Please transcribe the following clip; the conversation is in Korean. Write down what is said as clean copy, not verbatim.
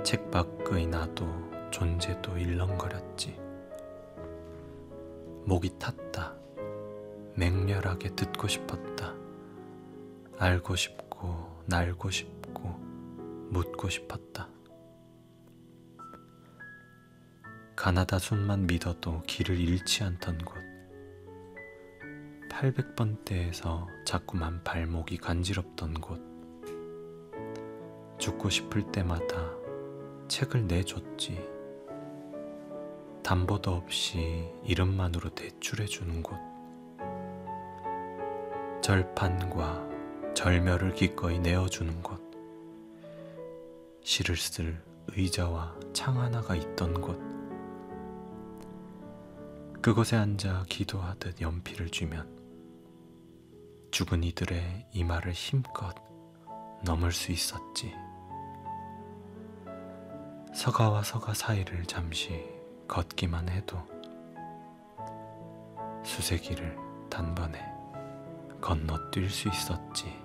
책밖의 나도 존재도 일렁거렸지. 목이 탔다. 맹렬하게 듣고 싶었다. 알고 싶고 날고 싶고 묻고 싶었다. 가나다 순만 믿어도 길을 잃지 않던 곳. 800번대에서 자꾸만 발목이 간지럽던 곳. 죽고 싶을 때마다 책을 내줬지. 담보도 없이 이름만으로 대출해주는 곳. 절판과 절멸을 기꺼이 내어주는 곳. 시를 쓸 의자와 창 하나가 있던 곳. 그곳에 앉아 기도하듯 연필을 쥐면 죽은 이들의 이마를 힘껏 넘을 수 있었지. 서가와 서가 사이를 잠시 걷기만 해도 수세기를 단번에 건너뛸 수 있었지.